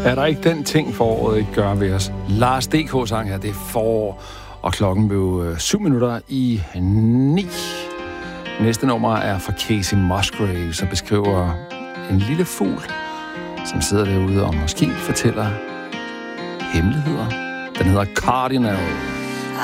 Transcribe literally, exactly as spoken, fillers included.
Er der ikke den ting, foråret ikke gør ved os? Lars D K sang her, det er forår, og klokken blev øh, syv minutter i ni. Næste nummer er fra Casey Musgrave, som beskriver en lille fugl, som sidder derude og måske fortæller hemmeligheder. Den hedder Cardinal.